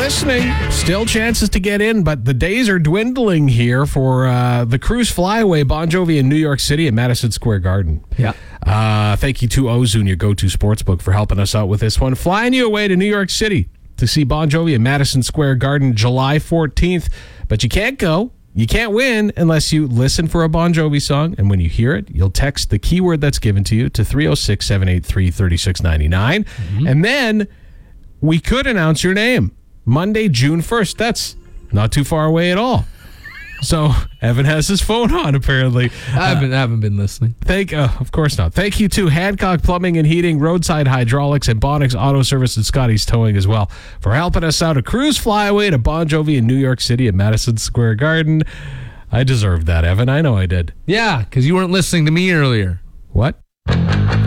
listening, still chances to get in, but the days are dwindling here for the Cruise Flyaway Bon Jovi in New York City at Madison Square Garden. Yeah. Thank you to Ozune, your go-to sportsbook, for helping us out with this one. Flying you away to New York City to see Bon Jovi at Madison Square Garden July 14th. But you can't go. You can't win unless you listen for a Bon Jovi song, and when you hear it, you'll text the keyword that's given to you to 306-783-3699, and then we could announce your name Monday, June 1st. That's not too far away at all. So Evan has his phone on, apparently. I haven't been listening. Of course not. Thank you to Hancock Plumbing and Heating, Roadside Hydraulics, and Bonix Auto Service and Scotty's Towing as well for helping us out. A cruise flyaway to Bon Jovi in New York City at Madison Square Garden. I deserved that, Evan. I know I did. Yeah, because you weren't listening to me earlier. What?